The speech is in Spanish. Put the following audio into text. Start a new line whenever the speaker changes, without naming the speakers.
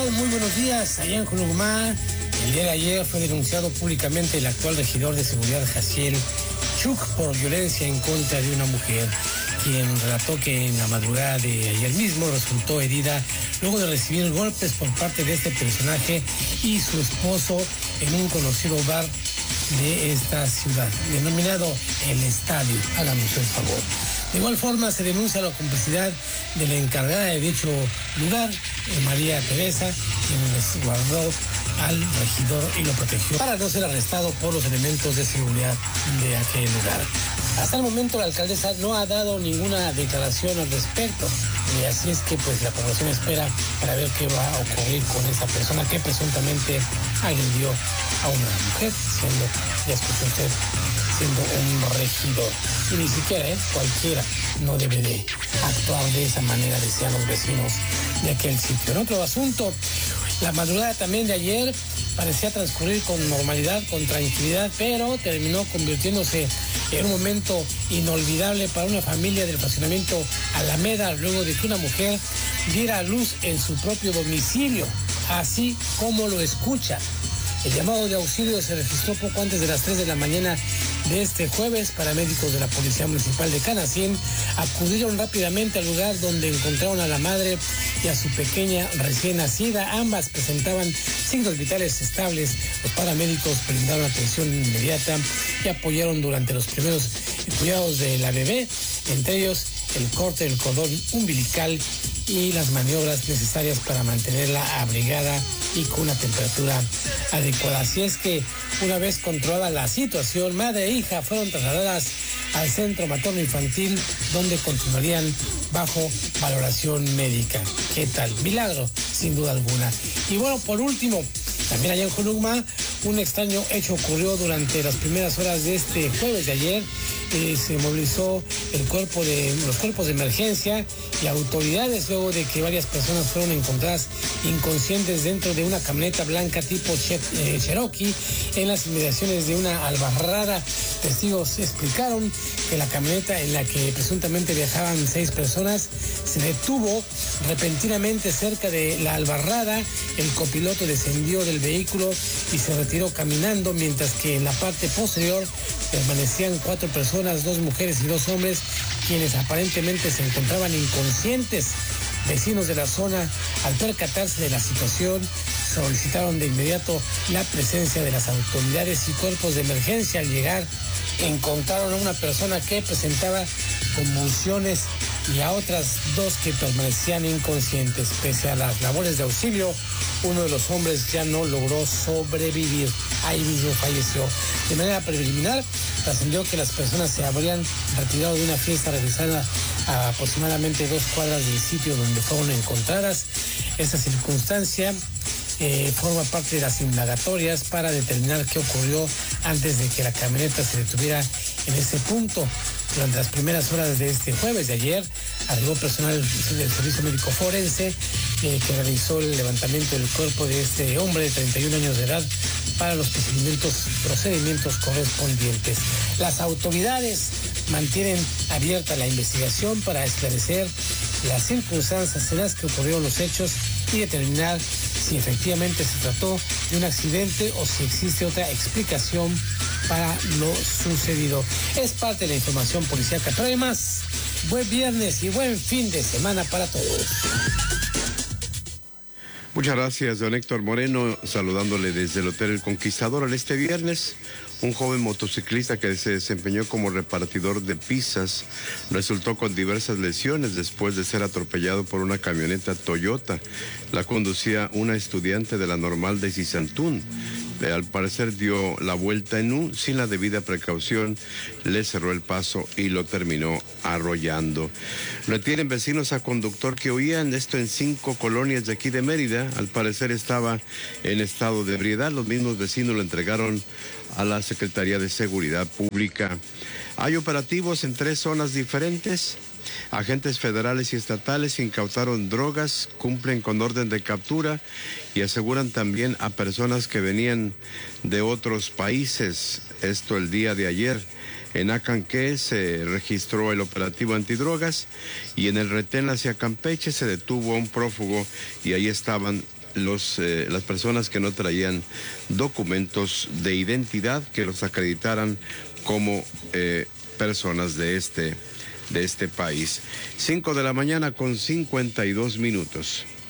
Muy buenos días. Allá en Jolugma, el día de ayer fue denunciado públicamente el actual regidor de seguridad, Jaciel Chuk, por violencia en contra de una mujer, quien relató que en la madrugada de ayer mismo resultó herida luego de recibir golpes por parte de este personaje y su esposo en un conocido bar de esta ciudad, denominado El Estadio. Háganos el favor. De igual forma, se denuncia la complicidad de la encargada de dicho lugar, María Teresa, quien resguardó al regidor y lo protegió para no ser arrestado por los elementos de seguridad de aquel lugar. Hasta el momento la alcaldesa no ha dado ninguna declaración al respecto, y así es que pues la población espera para ver qué va a ocurrir con esta persona que presuntamente agredió a una mujer, siendo, ya escuchó usted, siendo un regidor. Y ni siquiera cualquiera no debe de actuar de esa manera, decían los vecinos de aquel sitio. En otro asunto, la madrugada también de ayer parecía transcurrir con normalidad, con tranquilidad, pero terminó convirtiéndose en un momento inolvidable para una familia del fraccionamiento Alameda, luego de que una mujer diera a luz en su propio domicilio, así como lo escucha. El llamado de auxilio se registró poco antes de las 3 de la mañana de este jueves. Paramédicos de la Policía Municipal de Canacín acudieron rápidamente al lugar donde encontraron a la madre y a su pequeña recién nacida. Ambas presentaban signos vitales estables. Los paramédicos brindaron atención inmediata y apoyaron durante los primeros cuidados de la bebé, entre ellos el corte del cordón umbilical y las maniobras necesarias para mantenerla abrigada y con una temperatura adecuada. Así es que, una vez controlada la situación, madre e hija fueron trasladadas al centro materno infantil, donde continuarían bajo valoración médica. ¿Qué tal? Milagro, sin duda alguna. Y bueno, por último, también allá en Jolugma, un extraño hecho ocurrió durante las primeras horas de este jueves de ayer. Se movilizó los cuerpos de emergencia y autoridades luego de que varias personas fueron encontradas inconscientes dentro de una camioneta blanca tipo Cherokee en las inmediaciones de una albarrada. Testigos explicaron que la camioneta en la que presuntamente viajaban 6 personas se detuvo repentinamente cerca de la albarrada. El copiloto descendió del vehículo y se retiró caminando, mientras que en la parte posterior permanecían 4 personas, 2 mujeres y 2 hombres, quienes aparentemente se encontraban inconscientes. Vecinos de la zona, al percatarse de la situación, solicitaron de inmediato la presencia de las autoridades y cuerpos de emergencia. Al llegar, encontraron a una persona que presentaba convulsiones y a otras 2 que permanecían inconscientes. Pese a las labores de auxilio, uno de los hombres ya no logró sobrevivir. Ahí mismo falleció. De manera preliminar, trascendió que las personas se habrían retirado de una fiesta realizada a aproximadamente 2 cuadras del sitio donde fueron encontradas. Esta circunstancia forma parte de las indagatorias para determinar qué ocurrió antes de que la camioneta se detuviera en ese punto. Durante las primeras horas de este jueves de ayer, arribó personal del Servicio Médico Forense que realizó el levantamiento del cuerpo de este hombre de 31 años de edad para los procedimientos correspondientes. Las autoridades mantienen abierta la investigación para esclarecer las circunstancias en las que ocurrieron los hechos y determinar si efectivamente se trató de un accidente o si existe otra explicación para lo sucedido. Es parte de la información policíaca. Trae más. Buen viernes y buen fin de semana para todos.
Muchas gracias, don Héctor Moreno, saludándole desde el Hotel El Conquistador. Este viernes, un joven motociclista que se desempeñó como repartidor de pizzas resultó con diversas lesiones después de ser atropellado por una camioneta Toyota. La conducía una estudiante de la Normal de Sisantún. Al parecer dio la vuelta en U sin la debida precaución, le cerró el paso y lo terminó arrollando. Retienen vecinos a conductor que huían, esto en 5 colonias de aquí de Mérida. Al parecer estaba en estado de ebriedad. Los mismos vecinos lo entregaron a la Secretaría de Seguridad Pública. Hay operativos en 3 zonas diferentes. Agentes federales y estatales incautaron drogas, cumplen con orden de captura y aseguran también a personas que venían de otros países. Esto el día de ayer. En Acanqué se registró el operativo antidrogas y en el retén hacia Campeche se detuvo a un prófugo y ahí estaban las personas que no traían documentos de identidad que los acreditaran como personas de este país. 5 de la mañana con 52 minutos.